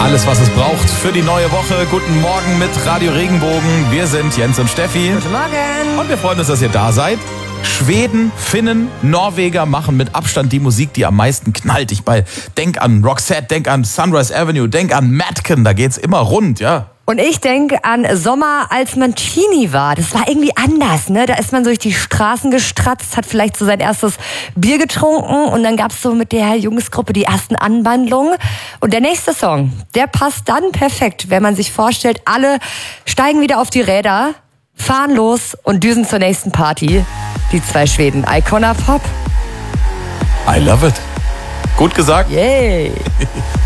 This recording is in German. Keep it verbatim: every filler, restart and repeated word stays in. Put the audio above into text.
Alles, was es braucht für die neue Woche. Guten Morgen mit Radio Regenbogen. Wir sind Jens und Steffi. Guten Morgen. Und wir freuen uns, dass ihr da seid. Schweden, Finnen, Norweger machen mit Abstand die Musik, die am meisten knallt. Ich bei, denk an Roxette, denk an Sunrise Avenue, denk an Madken, da geht's immer rund, ja. Und ich denke an Sommer, als man Teenie war. Das war irgendwie anders, ne? Da ist man so durch die Straßen gestratzt, hat vielleicht so sein erstes Bier getrunken und dann gab's so mit der Jungsgruppe die ersten Anwandlungen. Und der nächste Song, der passt dann perfekt, wenn man sich vorstellt, alle steigen wieder auf die Räder, fahren los und düsen zur nächsten Party. Die zwei Schweden, Icona Pop. I love it. Gut gesagt. Yay.